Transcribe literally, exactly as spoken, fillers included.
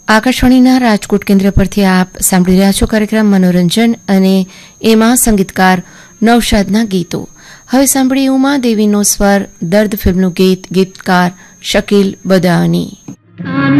આકાશવાણીના રાજકોટ કેન્દ્ર પરથી આપ સાંભળી રહ્યા છો કાર્યક્રમ મનોરંજન અને એમાં સંગીતકાર નૌશાદના ગીતો. હવે સાંભળી ઉમા દેવીનો સ્વર દર્દ ફિલ્મનું ગીત, ગીતકાર શકીલ બદાની.